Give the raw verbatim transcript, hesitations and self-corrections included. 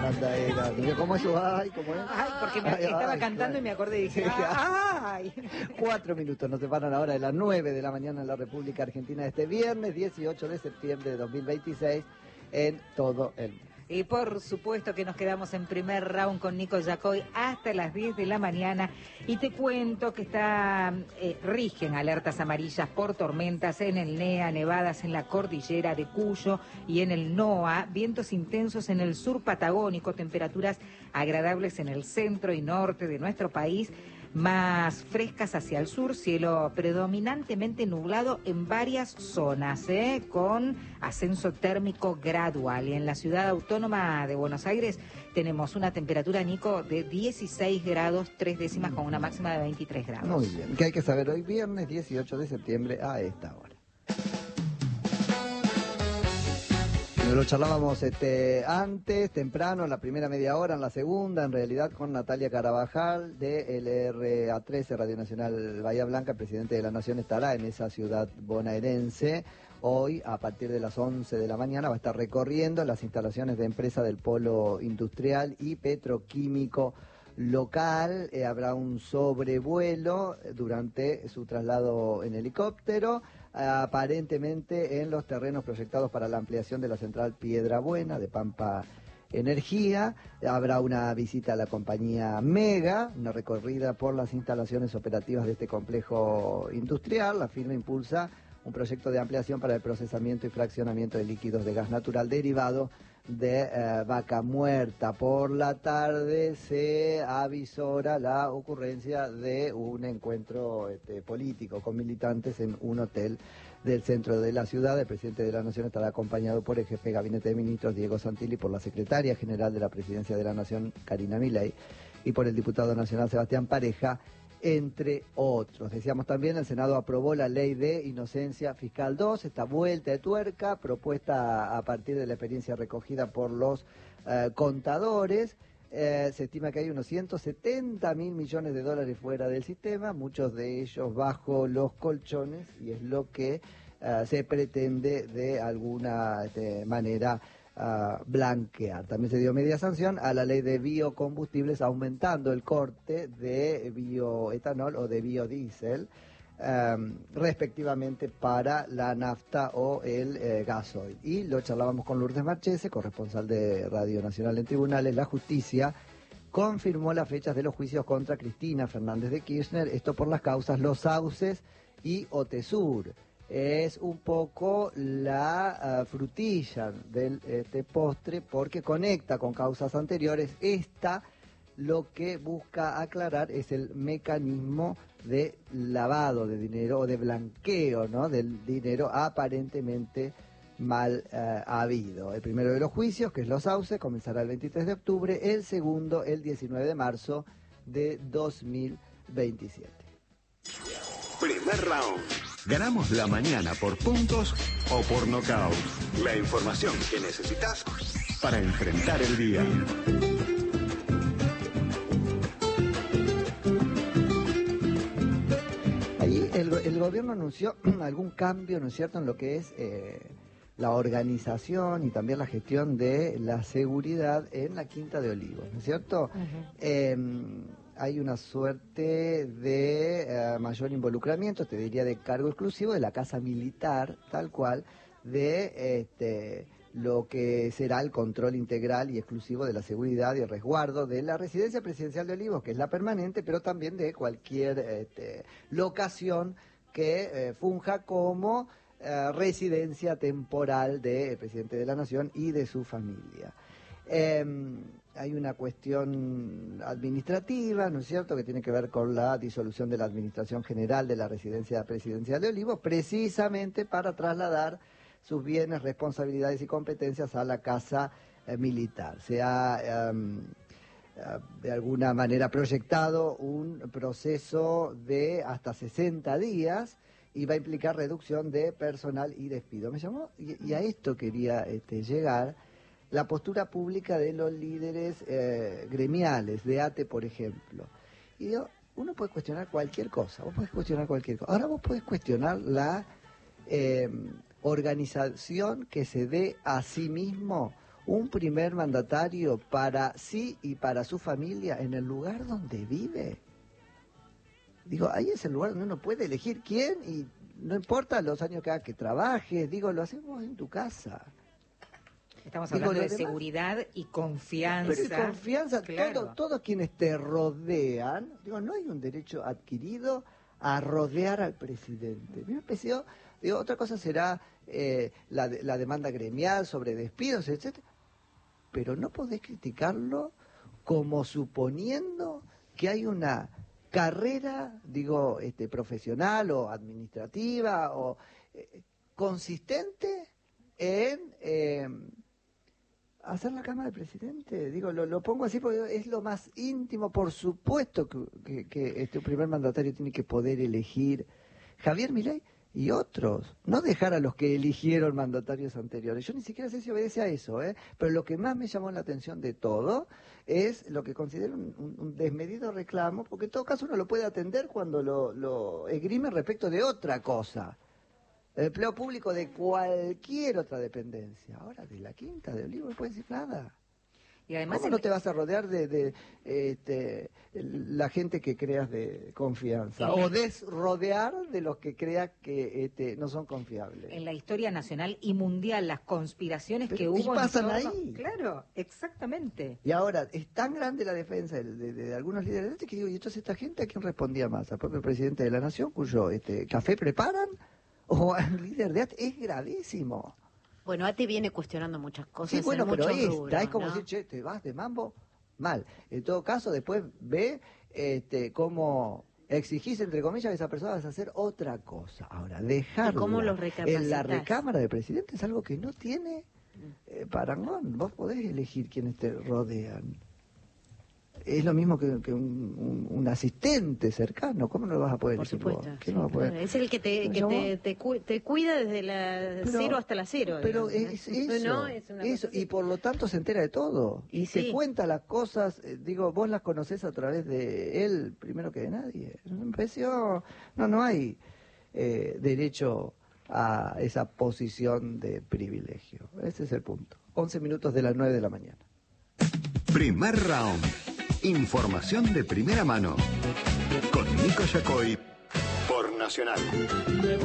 anda, era. ¿Cómo eso? Ay, ¿cómo es? Ay, porque me Ay, estaba ay, cantando claro. y me acordé y dije, Sí, ¡ay! Cuatro minutos nos separan ahora de las nueve de la mañana en la República Argentina este viernes dieciocho de septiembre de dos mil veintiséis en todo el mundo. Y por supuesto que nos quedamos en primer round con Nico Yacoy hasta las diez de la mañana. Y te cuento que está eh, rigen alertas amarillas por tormentas en el NEA, nevadas en la cordillera de Cuyo y en el NOA, vientos intensos en el sur patagónico, temperaturas agradables en el centro y norte de nuestro país, más frescas hacia el sur, cielo predominantemente nublado en varias zonas, ¿eh? Con ascenso térmico gradual. Y en la ciudad autónoma de Buenos Aires tenemos una temperatura, Nico, de dieciséis grados, tres décimas, con una máxima de veintitrés grados. Muy bien, ¿qué hay que saber hoy viernes dieciocho de septiembre a esta hora? Lo charlábamos este, antes, temprano, en la primera media hora, en la segunda, en realidad, con Natalia Carabajal, de L R A trece, Radio Nacional Bahía Blanca. El presidente de la Nación estará en esa ciudad bonaerense. Hoy, a partir de las once de la mañana, va a estar recorriendo las instalaciones de empresa del polo industrial y petroquímico local. Eh, habrá un sobrevuelo durante su traslado en helicóptero, aparentemente en los terrenos proyectados para la ampliación de la central Piedrabuena de Pampa Energía. Habrá una visita a la compañía Mega, una recorrida por las instalaciones operativas de este complejo industrial. La firma impulsa un proyecto de ampliación para el procesamiento y fraccionamiento de líquidos de gas natural derivado de eh, vaca muerta. Por la tarde se avisora la ocurrencia de un encuentro este, político con militantes en un hotel del centro de la ciudad. El presidente de la Nación estará acompañado por el jefe de Gabinete de Ministros, Diego Santilli, por la secretaria general de la Presidencia de la Nación, Karina Milei, y por el diputado nacional Sebastián Pareja, entre otros. Decíamos también, el Senado aprobó la ley de inocencia fiscal dos, esta vuelta de tuerca, propuesta a partir de la experiencia recogida por los eh, contadores. Eh, se estima que hay unos ciento setenta mil millones de dólares fuera del sistema, muchos de ellos bajo los colchones, y es lo que eh, se pretende de alguna este, manera Uh, blanquear. También se dio media sanción a la ley de biocombustibles, aumentando el corte de bioetanol o de biodiesel, um, respectivamente para la nafta o el eh, gasoil. Y lo charlábamos con Lourdes Marchese, corresponsal de Radio Nacional en Tribunales. La justicia confirmó las fechas de los juicios contra Cristina Fernández de Kirchner, esto por las causas Los Sauces y Otesur. Es un poco la uh, frutilla del este postre, porque conecta con causas anteriores. Esta lo que busca aclarar es el mecanismo de lavado de dinero o de blanqueo, ¿no?, del dinero aparentemente mal uh, habido. El primero de los juicios, que es Los Sauces, comenzará el veintitrés de octubre, el segundo el diecinueve de marzo de dos mil veintisiete. Primer round. Ganamos la mañana por puntos o por nocaut. La información que necesitas para enfrentar el día. Ahí el, el gobierno anunció algún cambio, ¿no es cierto?, en lo que es eh, la organización y también la gestión de la seguridad en la Quinta de Olivos, ¿no es cierto? Uh-huh. Eh, hay una suerte de uh, mayor involucramiento, te diría de cargo exclusivo, de la Casa Militar, tal cual, de este, lo que será el control integral y exclusivo de la seguridad y el resguardo de la residencia presidencial de Olivos, que es la permanente, pero también de cualquier este, locación que eh, funja como eh, residencia temporal del presidente de la Nación y de su familia. Eh, hay una cuestión administrativa, ¿no es cierto?, que tiene que ver con la disolución de la Administración General de la Residencia Presidencial de Olivos, precisamente para trasladar sus bienes, responsabilidades y competencias a la Casa eh, Militar. Se ha, um, de alguna manera, proyectado un proceso de hasta sesenta días y va a implicar reducción de personal y despido. Me llamó, y, y a esto quería este, llegar, la postura pública de los líderes eh, gremiales, de A T E, por ejemplo. Y digo, uno puede cuestionar cualquier cosa, vos podés cuestionar cualquier cosa. Ahora vos podés cuestionar la eh, organización que se dé a sí mismo un primer mandatario para sí y para su familia en el lugar donde vive. Digo, ahí es el lugar donde uno puede elegir quién y no importa los años que haga que trabajes, digo, lo hacemos en tu casa. Estamos Digo, hablando de demás, seguridad y confianza. Pero y confianza, claro. todo, todos quienes te rodean, digo, no hay un derecho adquirido a rodear al presidente. Me pareció, digo, otra cosa será eh, la, la demanda gremial sobre despidos, etcétera. Pero no podés criticarlo como suponiendo que hay una carrera, digo, este, profesional o administrativa o eh, consistente en eh, hacer la cama del presidente. Digo, lo, lo pongo así porque es lo más íntimo. Por supuesto que, que, que este primer mandatario tiene que poder elegir Javier Milei y otros, no dejar a los que eligieron mandatarios anteriores. Yo ni siquiera sé si obedece a eso, ¿eh? Pero lo que más me llamó la atención de todo es lo que considero un, un, un desmedido reclamo, porque en todo caso uno lo puede atender cuando lo, lo esgrime respecto de otra cosa. El empleo público de cualquier otra dependencia. Ahora, de la Quinta de Olivos no puede decir nada. Y además ¿Cómo no te vas a rodear de, de este, la gente que creas de confianza? O desrodear de los que creas que este, no son confiables. En la historia nacional y mundial, las conspiraciones Pero, que ¿y hubo pasan en torno... ahí? Claro, exactamente. Y ahora, es tan grande la defensa de, de, de algunos líderes que digo, ¿y entonces esta gente a quién respondía más? ¿Al propio presidente de la Nación, cuyo este, café preparan? ¿O al líder de A T E? Es gravísimo. Bueno, A T E viene cuestionando muchas cosas. Sí, bueno, en pero muchos esta rubros, es como ¿no? decir, che, te vas de mambo, mal. En todo caso, después ve este, cómo exigís, entre comillas, que esa persona vas a hacer otra cosa. Ahora, dejarla cómo los en recapacitas? la recámara del presidente es algo que no tiene eh, parangón. Vos podés elegir quienes te rodean. Es lo mismo que, que un, un, un asistente cercano. ¿Cómo no lo vas a poder Por elegir supuesto. vos? ¿Qué Sí, no va a poder? claro. Es el que te, que te, te, cu te cuida desde la Pero- cero hasta la cero. Pero digamos, es ¿no? eso, No, es una eso, cosa y así. por lo tanto se entera de todo. Y, Y te sí. cuenta las cosas, eh, digo, vos las conocés a través de él primero que de nadie. Me pareció, no, no hay eh, derecho a esa posición de privilegio. Ese es el punto. once minutos de las nueve de la mañana. Primer round. Información de primera mano. Con Nico Yacoy por Nacional.